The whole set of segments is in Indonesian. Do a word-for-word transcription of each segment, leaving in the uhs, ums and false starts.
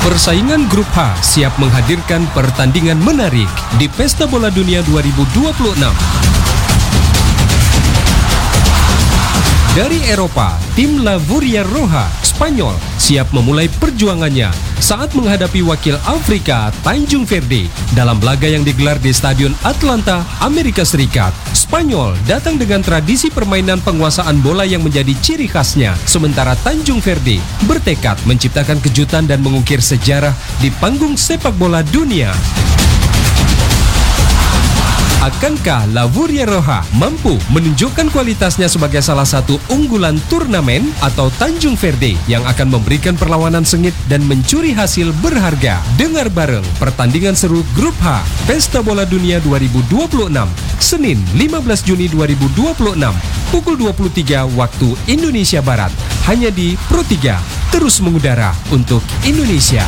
Persaingan Grup H siap menghadirkan pertandingan menarik di Pesta Bola Dunia dua ribu dua puluh enam. Dari Eropa, tim La Furia Roja, Spanyol, siap memulai perjuangannya saat menghadapi wakil Afrika, Tanjung Verde, dalam laga yang digelar di Stadion Atlanta, Amerika Serikat. Spanyol datang dengan tradisi permainan penguasaan bola yang menjadi ciri khasnya, sementara Tanjung Verde bertekad menciptakan kejutan dan mengukir sejarah di panggung sepak bola dunia. Akankah La Furia Roja mampu menunjukkan kualitasnya sebagai salah satu unggulan turnamen, atau Tanjung Verde yang akan memberikan perlawanan sengit dan mencuri hasil berharga? Dengar bareng pertandingan seru Grup H Pesta Bola Dunia dua ribu dua puluh enam, Senin lima belas Juni dua ribu dua puluh enam, pukul dua puluh tiga waktu Indonesia Barat, hanya di Pro tiga, terus mengudara untuk Indonesia.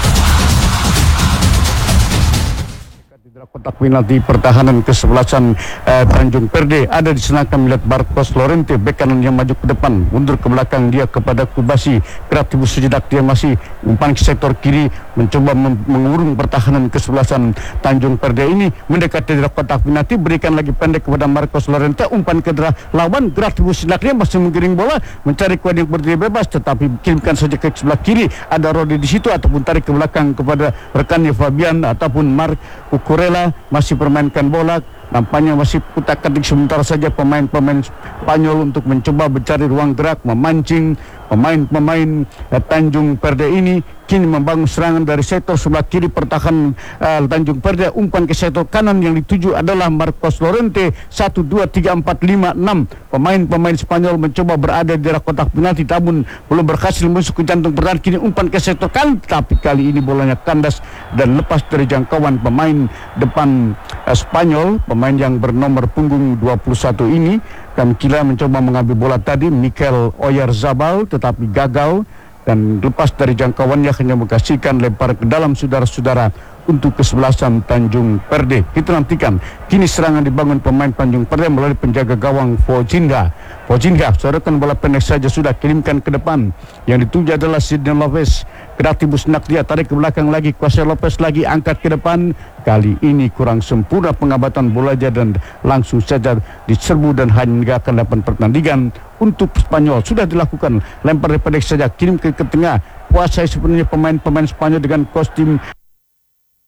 Kotak penalti pertahanan kesebelasan eh, Tanjung Verde ada di sana. Kami melihat Marcos Llorente, bek kanan yang maju ke depan, mundur ke belakang dia kepada Kubasi. Kreatif sejenak dia masih umpan ke sektor kiri, mencoba mengurung pertahanan kesebelasan Tanjung Verde ini, mendekati dari kotak penalti, berikan lagi pendek kepada Marcos Llorente, umpan ke lawan. Kreatif sejenak dia masih menggiring bola, mencari kuat yang berdiri bebas, tetapi kirimkan saja ke sebelah kiri. Ada Rodi di situ, ataupun tarik ke belakang kepada rekannya Fabian ataupun Mark Cucurella. Masih permainkan bola, nampaknya masih putar-ketik sebentar saja pemain-pemain Spanyol untuk mencoba mencari ruang gerak, memancing pemain-pemain eh, Tanjung Verde ini. Kini membangun serangan dari sektor sebelah kiri pertahanan uh, Tanjung Verde, umpan ke sektor kanan yang dituju adalah Marcos Llorente. Satu, dua, tiga, empat, lima, enam pemain-pemain Spanyol mencoba berada di daerah kotak penalti, namun belum berhasil masuk ke jantung pertahanan. Kini umpan ke sektor kanan, tapi kali ini bolanya kandas dan lepas dari jangkauan pemain depan uh, Spanyol, pemain yang bernomor punggung dua puluh satu ini. Kami kira mencoba mengambil bola tadi Mikel Oyarzabal, tetapi gagal dan lepas dari jangkauannya, hanya mengkasihkan lempar ke dalam saudara-saudara untuk kesebelasan Tanjung Verde. Kita nantikan kini serangan dibangun pemain Tanjung Verde melalui penjaga gawang Fojinga. Fojinga sorotan bola pendek saja sudah kirimkan ke depan, yang dituju adalah Sidney Lopez. Kreatif nak dia tarik ke belakang lagi, kuasa Lopez lagi angkat ke depan. Kali ini kurang sempurna pengabatan bolanya dan langsung saja diserbu dan hingga akan delapan pertandingan untuk Spanyol sudah dilakukan. Lempar pendek saja, kirim ke, ke tengah. Kuasai sebenarnya pemain-pemain Spanyol dengan kostum